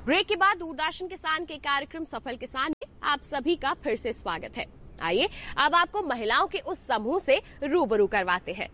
Break के बाद दूरदर्शन किसान के कार्यक्रम सफल किसान में आप सभी का फिर से स्वागत है। आइए अब आपको महिलाओं के उस समूह से रूबरू करवाते हैं।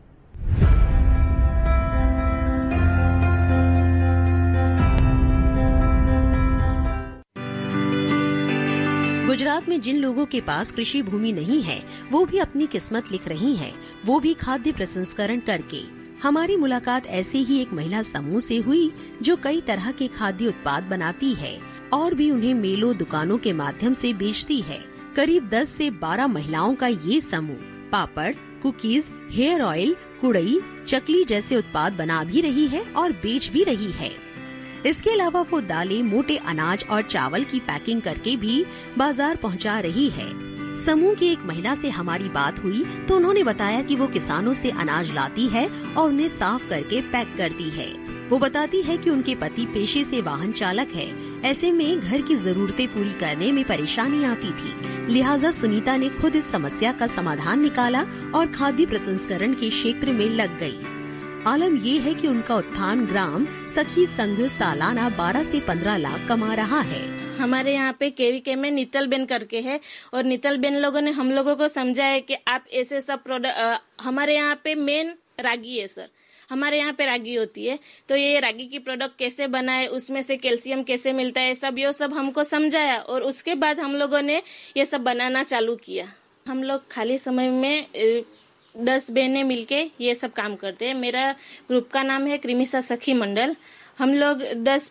गुजरात में जिन लोगों के पास कृषि भूमि नहीं है, वो भी अपनी किस्मत लिख रही हैं, वो भी खाद्य प्रसंस्करण करके। हमारी मुलाकात ऐसे ही एक महिला समूह से हुई जो कई तरह के खाद्य उत्पाद बनाती है और भी उन्हें मेलों दुकानों के माध्यम से बेचती है। करीब 10 से 12 महिलाओं का ये समूह पापड़, कुकीज, हेयर ऑयल, कुड़ई, चकली जैसे उत्पाद बना भी रही है और बेच भी रही है। इसके अलावा वो दालें, मोटे अनाज और चावल की पैकिंग करके भी बाजार पहुंचा रही है। समूह की एक महिला से हमारी बात हुई तो उन्होंने बताया कि वो किसानों से अनाज लाती है और उन्हें साफ करके पैक करती है। वो बताती है कि उनके पति पेशे से वाहन चालक है, ऐसे में घर की जरूरतें पूरी करने में परेशानी आती थी। लिहाजा सुनीता ने खुद इस समस्या का समाधान निकाला और खाद्य प्रसंस्करण के क्षेत्र में लग गई। आलम ये है कि उनका उत्थान ग्राम सखी संघ सालाना 12 से 15 लाख कमा रहा है। हमारे यहाँ पे केवीके में नितल बेन करके है और नितल बेन लोगों ने हम लोगों को समझा है कि आप ऐसे सब प्रोडक्ट, हमारे यहाँ पे मेन रागी है सर, हमारे यहाँ पे रागी होती है, तो ये रागी की प्रोडक्ट कैसे बनाए, उसमें से कैल्शियम कैसे मिलता है, सब ये सब हमको समझाया और उसके बाद हम लोगों ने ये सब बनाना चालू किया। हम लोग खाली समय में 10 बहनें मिलके ये सब काम करते हैं। मेरा ग्रुप का नाम है क्रिमिसा सखी मंडल। हम लोग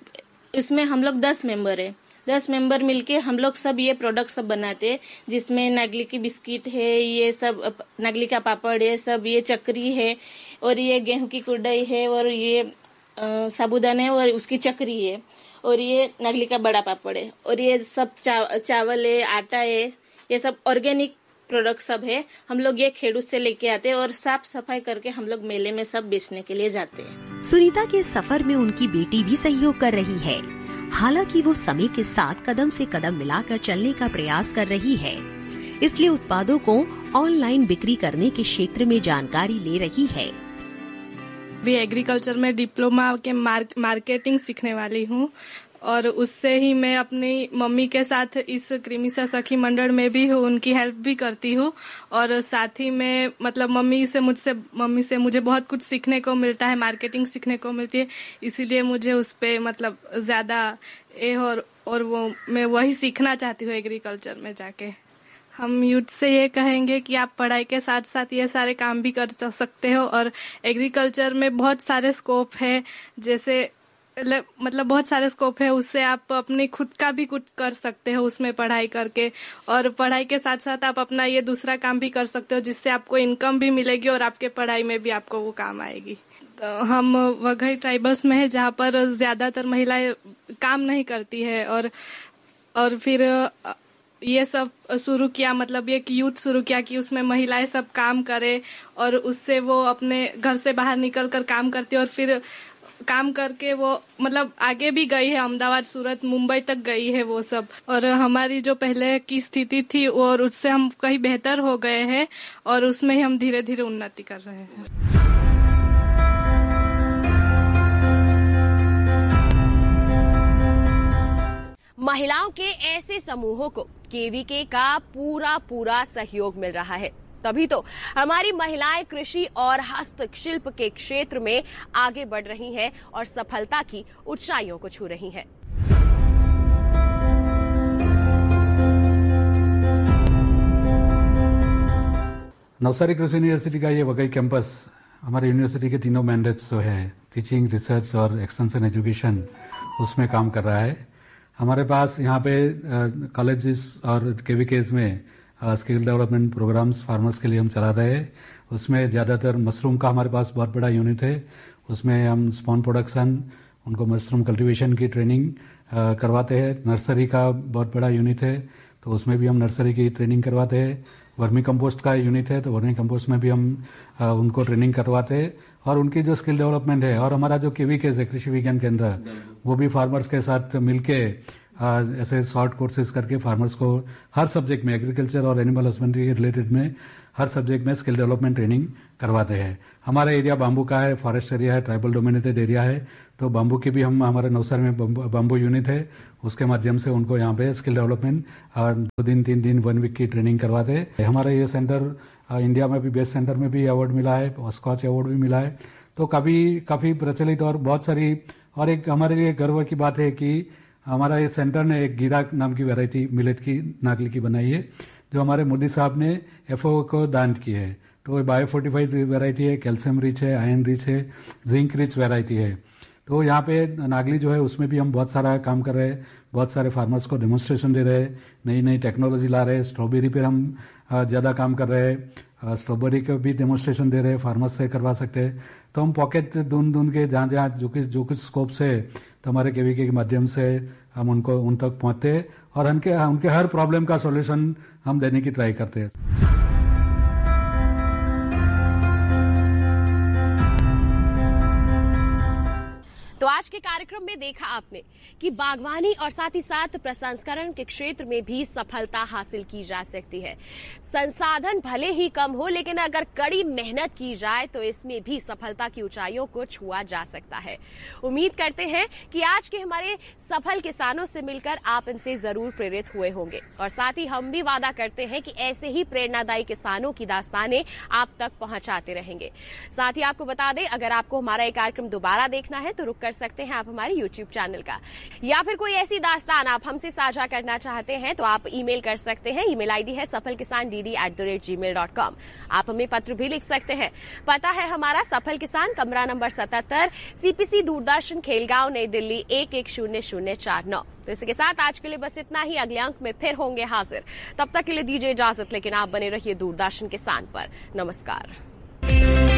10 मेंबर है। 10 मेंबर मिलके हम लोग सब ये प्रोडक्ट सब बनाते हैं, जिसमें नागली की बिस्किट है, ये सब नागली का पापड़ है, सब ये चक्री है और ये गेहूं की कुड़ई है और ये साबुदाना है और उसकी चक्री है और ये नागली का बड़ा पापड़ है और ये सब चावल है, आटा है, ये सब ऑर्गेनिक प्रोडक्ट सब है। हम लोग ये खेड़ूत से लेके आते हैं और साफ सफाई करके हम लोग मेले में सब बेचने के लिए जाते हैं। सुनीता के सफर में उनकी बेटी भी सहयोग कर रही है। हालांकि वो समय के साथ कदम से कदम मिलाकर चलने का प्रयास कर रही है, इसलिए उत्पादों को ऑनलाइन बिक्री करने के क्षेत्र में जानकारी ले रही है। भी एग्रीकल्चर में डिप्लोमा के मार्केटिंग सीखने वाली हूँ और उससे ही मैं अपनी मम्मी के साथ इस क्रिमिसा सखी मंडल में भी हूँ, उनकी हेल्प भी करती हूँ और साथ ही में मतलब मम्मी से मुझे बहुत कुछ सीखने को मिलता है, मार्केटिंग सीखने को मिलती है, इसीलिए मुझे उस पे मतलब ज्यादा और वो मैं वही सीखना चाहती हूँ एग्रीकल्चर में जाके। हम यूथ से ये कहेंगे कि आप पढ़ाई के साथ साथ ये सारे काम भी कर सकते हो और एग्रीकल्चर में बहुत सारे स्कोप है, जैसे मतलब बहुत सारे स्कोप है, उससे आप अपनी खुद का भी कुछ कर सकते हो उसमें पढ़ाई करके और पढ़ाई के साथ साथ आप अपना ये दूसरा काम भी कर सकते हो, जिससे आपको इनकम भी मिलेगी और आपके पढ़ाई में भी आपको वो काम आएगी। तो हम वघई ट्राइबल्स में है जहाँ पर ज्यादातर महिलाएं काम नहीं करती है और फिर ये सब शुरू किया, मतलब ये यूथ शुरू किया कि उसमें महिलाएं सब काम करे और उससे वो अपने घर से बाहर निकल कर काम करती है और फिर काम करके वो मतलब आगे भी गई है, अहमदाबाद, सूरत, मुंबई तक गई है वो सब। और हमारी जो पहले की स्थिति थी और उससे हम कहीं बेहतर हो गए हैं और उसमें ही हम धीरे धीरे उन्नति कर रहे हैं। महिलाओं के ऐसे समूहों को केवीके का पूरा सहयोग मिल रहा है, तभी तो हमारी महिलाएं कृषि और हस्तशिल्प के क्षेत्र में आगे बढ़ रही हैं और सफलता की ऊंचाइयों को छू रही हैं। नवसारी कृषि यूनिवर्सिटी का ये वघई कैंपस हमारे यूनिवर्सिटी के तीनों मैंडेट्स जो है टीचिंग, रिसर्च और एक्सटेंशन एजुकेशन, उसमें काम कर रहा है। हमारे पास यहाँ पे कॉलेजेस और केवीकेज में स्किल डेवलपमेंट प्रोग्राम्स फार्मर्स के लिए हम चला रहे हैं। उसमें ज़्यादातर मशरूम का हमारे पास बहुत बड़ा यूनिट है, उसमें हम स्पॉन प्रोडक्शन, उनको मशरूम कल्टीवेशन की ट्रेनिंग करवाते हैं। नर्सरी का बहुत बड़ा यूनिट है, तो उसमें भी हम नर्सरी की ट्रेनिंग करवाते हैं। वर्मी कंपोस्ट का यूनिट है, तो वर्मी कंपोस्ट में भी हम उनको ट्रेनिंग करवाते हैं और उनकी जो स्किल डेवलपमेंट है। और हमारा जो केवीकेज है, कृषि विज्ञान केंद्र, वो भी फार्मर्स के साथ मिलके ऐसे शॉर्ट कोर्सेज करके फार्मर्स को हर सब्जेक्ट में, एग्रीकल्चर और एनिमल हस्बेंड्री के रिलेटेड में हर सब्जेक्ट में स्किल डेवलपमेंट ट्रेनिंग करवाते हैं। हमारा एरिया बाम्बू का है, फॉरेस्ट एरिया है, ट्राइबल डोमिनेटेड एरिया है, तो बाम्बू की भी हम हमारे नवसारी में बाम्बू यूनिट है, उसके माध्यम से उनको यहाँ पे स्किल डेवलपमेंट 2 दिन 3 दिन 1 वीक की ट्रेनिंग करवाते हैं। हमारा ये सेंटर इंडिया में भी बेस्ट सेंटर में भी अवार्ड मिला है, स्कॉच अवार्ड भी मिला है। तो काफी प्रचलित और बहुत सारी, और एक हमारे लिए गर्व की बात है कि हमारा ये सेंटर ने एक गीरा नाम की वैरायटी मिलेट की नागली की बनाई है, जो हमारे मोदी साहब ने FAO को दान की है। तो ये बायोफोर्टिफाइड वैरायटी है, कैल्शियम रिच है, आयरन रिच है, जिंक रिच वैरायटी है। तो यहाँ पे नागली जो है उसमें भी हम बहुत सारा काम कर रहे हैं, बहुत सारे फार्मर्स को डेमोन्स्ट्रेशन दे रहे हैं, नई नई टेक्नोलॉजी ला रहे हैं। स्ट्रॉबेरी पे हम ज़्यादा काम कर रहे हैं, स्ट्रॉबेरी का भी डेमोन्स्ट्रेशन दे रहे हैं, फार्मर्स से करवा सकते हैं। तो हम पॉकेट ढूंढ के जहाँ जो कुछ स्कोप्स है, तो हमारे KVK के माध्यम से हम उन तक पहुँचते हैं और उनके हर प्रॉब्लम का सॉल्यूशन हम देने की ट्राई करते हैं। तो आज के कार्यक्रम में देखा आपने कि बागवानी और साथ ही साथ प्रसंस्करण के क्षेत्र में भी सफलता हासिल की जा सकती है। संसाधन भले ही कम हो, लेकिन अगर कड़ी मेहनत की जाए तो इसमें भी सफलता की ऊंचाइयों को छुआ जा सकता है। उम्मीद करते हैं कि आज के हमारे सफल किसानों से मिलकर आप इनसे जरूर प्रेरित हुए होंगे, और साथ ही हम भी वादा करते हैं कि ऐसे ही प्रेरणादायी किसानों की दास्तानें आप तक पहुंचाते रहेंगे। साथ ही आपको बता दें, अगर आपको हमारा ये कार्यक्रम दोबारा देखना है तो रुक सकते हैं आप हमारे YouTube चैनल का, या फिर कोई ऐसी दास्तान आप हमसे साझा करना चाहते हैं तो आप ईमेल कर सकते हैं। ईमेल आईडी है safalkisandd@gmail.com। आप हमें पत्र भी लिख सकते हैं। पता है हमारा सफल किसान, कमरा नंबर 77, CPC दूरदर्शन, खेलगांव, नई दिल्ली 110049। तो इसी के साथ आज के लिए बस इतना ही। अगले अंक में फिर होंगे हाजिर। तब तक के लिए दीजिए इजाजत, लेकिन आप बने रहिए दूरदर्शन किसान पर। नमस्कार।